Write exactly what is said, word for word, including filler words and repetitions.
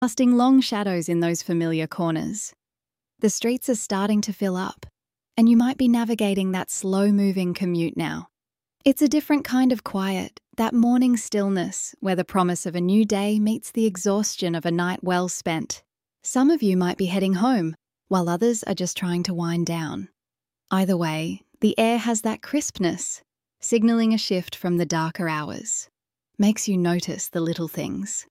casting long shadows in those familiar corners. The streets are starting to fill up, and you might be navigating that slow-moving commute now. It's a different kind of quiet, that morning stillness where the promise of a new day meets the exhaustion of a night well spent. Some of you might be heading home, while others are just trying to wind down. Either way, the air has that crispness, signaling a shift from the darker hours. Makes you notice the little things.